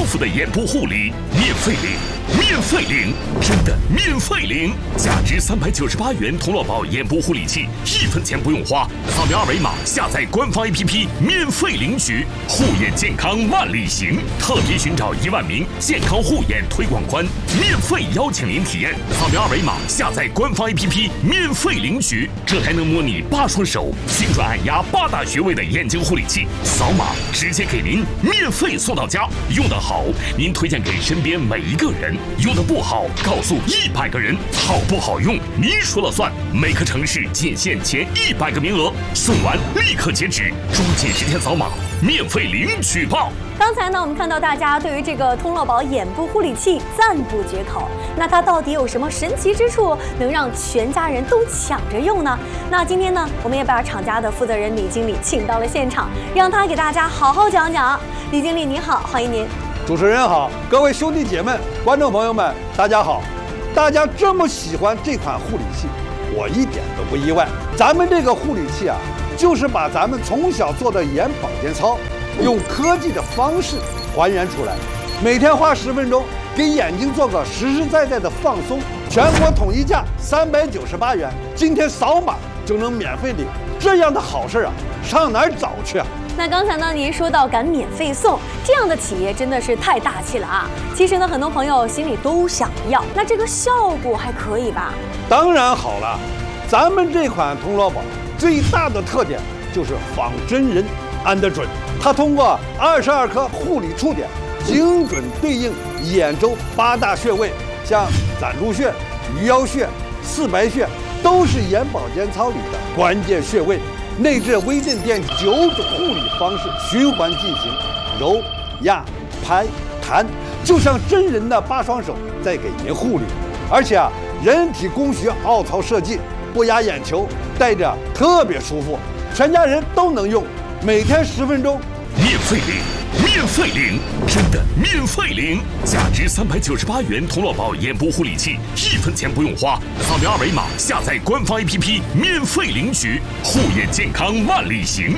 肤的眼部护理，免费领，免费领，真的免费领！价值398元童乐宝眼部护理器，1分钱不用花，扫描二维码下载官方 APP 免费领取，护眼健康万里行，特别寻找1万名健康护眼推广官，免费邀请您体验，扫描二维码下载官方 APP 免费领取，这还能模拟8双手精准按压8大穴位的眼睛护理器，扫码直接给您免费送到家，用得好您推荐给身边每一个人，用得不好告诉100个人，好不好用您说了算，每个城市仅限前100个名额，送完立刻截止，抓紧时间扫码免费领取吧。 刚才呢，我们看到大家对于这个通乐宝眼部护理器赞不绝口。那它到底有什么神奇之处，能让全家人都抢着用呢？那今天呢，我们也把厂家的负责人李经理请到了现场，让他给大家好好讲讲。李经理您好，欢迎您。 主持人好，各位兄弟姐妹、观众朋友们，大家好。大家这么喜欢这款护理器，我一点都不意外。咱们这个护理器啊，就是把咱们从小做的眼保健操，用科技的方式还原出来，每天花10分钟，给眼睛做个实实在在的放松。全国统一价398元，今天扫码就能免费领，这样的好事啊，上哪儿找去啊？ 那刚才呢，您说到敢免费送，这样的企业真的是太大气了啊！其实呢，很多朋友心里都想要，那这个效果还可以吧？ 当然好了，咱们这款通乐宝最大的特点就是仿真人按得准，它通过22颗护理触点，精准对应眼周8大穴位，像攒珠穴、鱼腰穴、四白穴，都是眼保健操里的关键穴位。内置微震电9种护理方式循环进行，揉、压、拍、弹，就像真人的8双手在给您护理。而且啊，人体工学凹槽设计，不压眼球，戴着特别舒服，全家人都能用，每天10分钟， 免费领。免费领，真的免费领！价值398元童乐宝眼部护理器，1分钱不用花，扫描二维码下载官方 APP 免费领取，护眼健康万里行。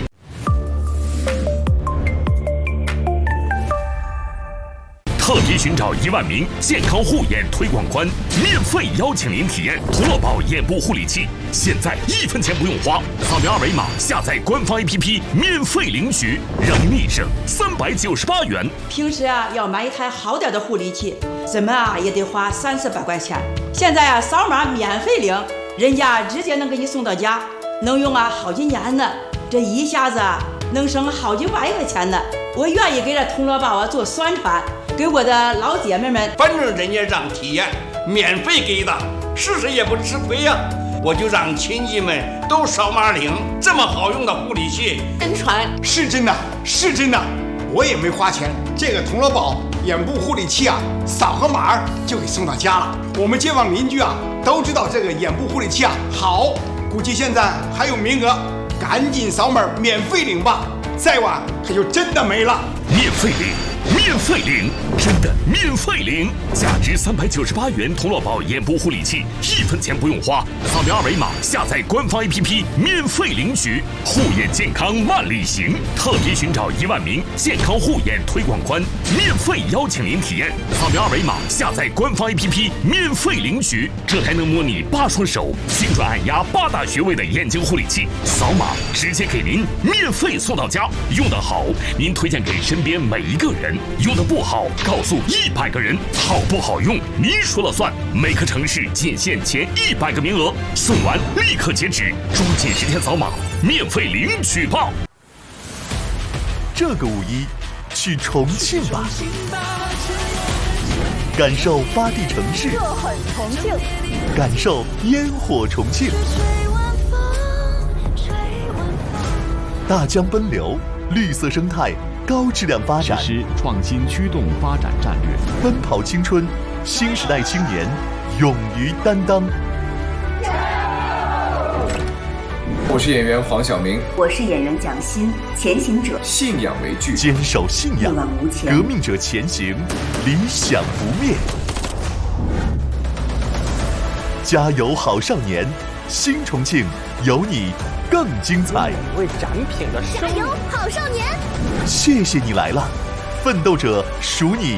特别寻找1万名健康护眼推广官，免费邀请您体验童乐宝眼部护理器，现在1分钱不用花，扫描二维码下载官方 APP 免费领取，让您省398元。 平时啊要买一台好点的护理器，怎么啊也得花30-400块钱，现在啊扫码免费领，人家直接能给你送到家，能用啊好几年呢，这一下子啊能省好几万块钱呢。我愿意给这通乐宝啊做宣传，给我的老姐妹们， 反正人家让体验，免费给的，试试也不吃亏呀。我就让亲戚们都扫码领这么好用的护理器， 宣传是真的，是真的，我也没花钱。这个童乐宝眼部护理器啊，扫个码就给送到家了。我们街坊邻居啊都知道这个眼部护理器啊好，估计现在还有名额，赶紧扫码免费领吧，再晚它就真的没了。 免费领。免费领，真的免费领！价值398元童乐宝眼部护理器，1分钱不用花，扫描二维码下载官方 APP 免费领取，护眼健康万里行。特别寻找1万名健康护眼推广官，免费邀请您体验，扫描二维码下载官方 APP 免费领取，这还能模拟8双手精准按压8大穴位的眼睛护理器，扫码直接给您免费送到家，用得好您推荐给身边每一个人，用得不好告诉100个人，好不好用您说了算，每个城市仅限前100个名额，送完立刻截止，抓紧时间扫码免费领取吧。 这个5·1去重庆吧，感受8地城市， 这很重庆， 感受烟火重庆，大江奔流，绿色生态，高质量发展， 实施创新驱动发展战略， 奔跑青春，新时代青年勇于担当。 我是演员黄晓明， 我是演员蒋欣，前行者， 信仰为据， 坚守信仰， 一往无前， 革命者前行，理想不灭。加油好少年，新重庆有你更精彩。 为展品的加油好少年， 谢谢你来了，奋斗者数你